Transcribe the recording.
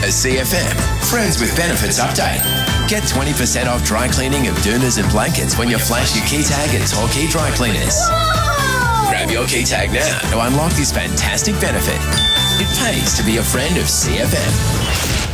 A CFM Friends with Benefits update. Get 20% off dry cleaning of doonas and blankets when you flash your key tag at Torquay Dry Cleaners. Whoa! Grab your key tag now to unlock this fantastic benefit. It pays to be a friend of CFM.